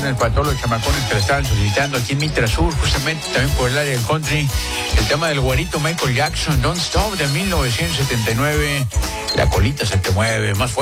canciones para todos los chamacones que la estaban solicitando aquí en Mitra Sur, justamente también por el área del country. El tema del güerito Michael Jackson, Don't Stop, de 1979. La colita se te mueve más fuerte.